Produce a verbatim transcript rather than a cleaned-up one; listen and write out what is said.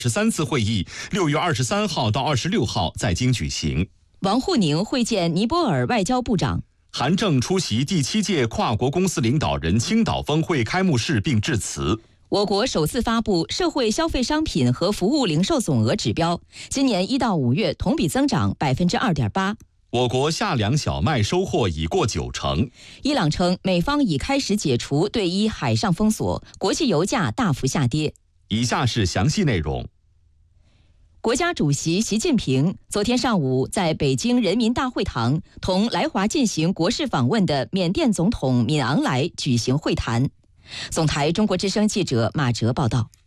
十三次会议六月二十三号到二十六号在京举行。 王沪宁会见尼泊尔外交部长。 韩正出席第七届跨国公司领导人青岛峰会开幕式并致辞。 我国首次发布社会消费商品和服务零售总额指标，今年一到五月同比增长百分之二点八。 我国夏粮小麦收获已过九成。 伊朗称美方已开始解除对伊海上封锁，国际油价大幅下跌。 以下是详细内容。 国家主席习近平昨天上午在北京人民大会堂同来华进行国事访问的缅甸总统敏昂莱举行会谈。总台中国之声记者马哲报道。